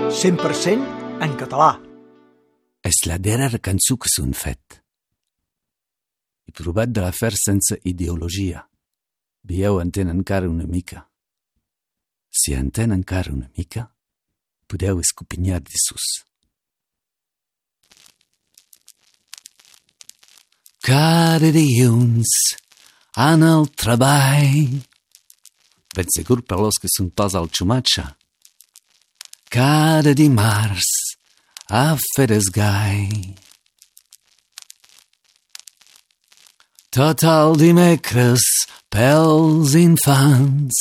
100% en català. És la darrera cançó que s'han fet. He provat de la fer sense ideologia. Veieu, entén encara una mica. Si entén encara una mica, podeu escopinyar de sus. Cada dilluns, en el treball, ben segur per los que són pas al xumatxa, cada dimarts, a fer esgai. Tot el dimecres pels infants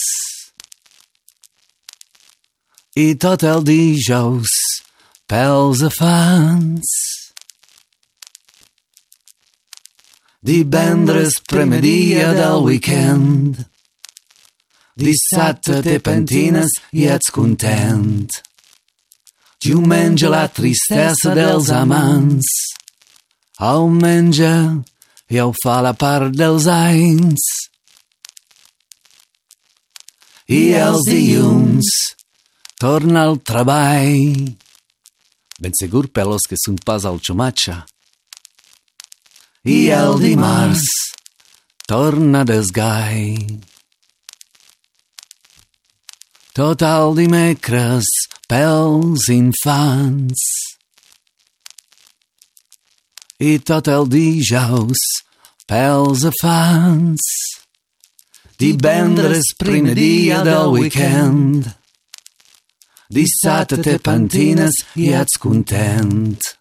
i tot el dijous pels afants. Divendres, primer dia del weekend, dissabte te pentines i ets content. Diumenge la tristesa dels amants, el menja i ho fa la part dels anys. I els dilluns torna al treball, ben segur per los que són pas al xumatxa. I el dimarts torna d'esgai. Tot el dimecres pels infants i tot el dijous pels afants. Divendres, primer dia del weekend, dissabte te pentines i ets content.